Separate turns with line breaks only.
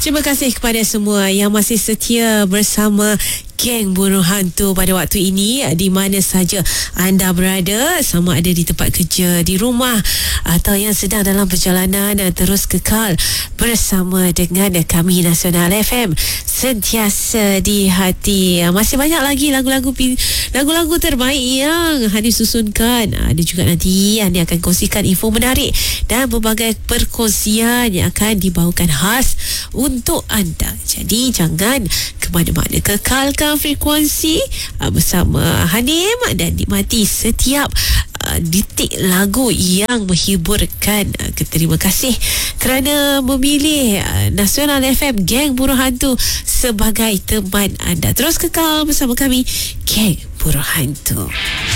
Terima kasih kepada semua yang masih setia bersama Geng Burung Hantu pada waktu ini, di mana saja anda berada, sama ada di tempat kerja, di rumah, atau yang sedang dalam perjalanan. Terus kekal bersama dengan kami Nasional FM, sentiasa di hati. Masih banyak lagi lagu-lagu terbaik yang Hani susunkan. Ada juga nanti Hani akan kongsikan info menarik dan berbagai perkongsian yang akan dibawakan khas untuk anda. Jadi jangan ke mana-mana, kekalkan frekuensi bersama Hanim dan nikmati setiap detik lagu yang menghiburkan. Terima kasih kerana memilih Nasional FM Geng Burung Hantu sebagai teman anda. Terus kekal bersama kami, Geng Burung Hantu.